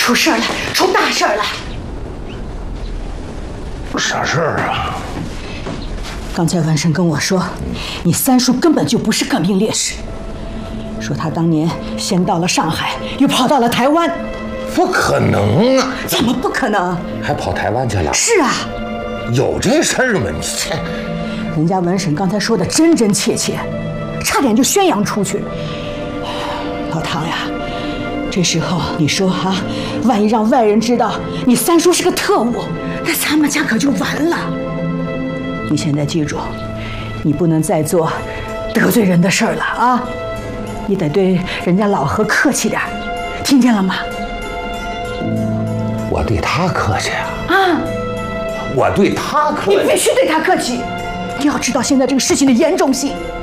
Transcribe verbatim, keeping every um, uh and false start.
出事了，出大事了！ 啥事儿啊？ 刚才文生跟我说，你三叔根本就不是革命烈士，说他当年先到了上海，又跑到了台湾。 不可能啊！ 怎么不可能？ 还跑台湾去了？ 是啊， 有这事儿吗？你人家文婶刚才说的真真切切，差点就宣扬出去。老唐呀，这时候你说哈、啊，万一让外人知道你三叔是个特务，那咱们家可就完了。你现在记住，你不能再做得罪人的事儿了啊！你得对人家老何客气点，听见了吗？ 我对他客气啊！ 啊， 我对他客气， 你必须对他客气。你要知道现在这个事情的严重性。